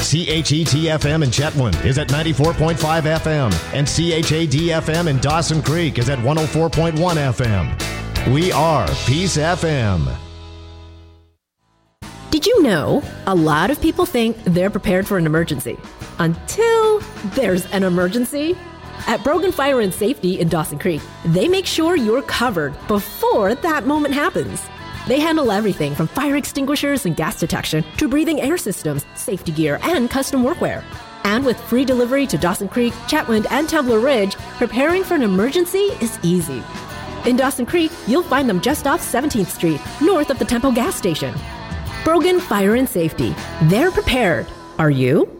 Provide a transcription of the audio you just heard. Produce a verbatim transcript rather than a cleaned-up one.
C H E T F M in Chetwynd is at ninety-four point five F M, and C H A D F M in Dawson Creek is at one oh four point one F M. We are Peace F M. Did you know a lot of people think they're prepared for an emergency until there's an emergency? At Brogan Fire and Safety in Dawson Creek, they make sure you're covered before that moment happens. They handle everything from fire extinguishers and gas detection to breathing air systems, safety gear, and custom workwear. And with free delivery to Dawson Creek, Chetwynd, and Tumbler Ridge, preparing for an emergency is easy. In Dawson Creek, you'll find them just off seventeenth Street, north of the Tempo gas station. Brogan Fire and Safety. They're prepared. Are you?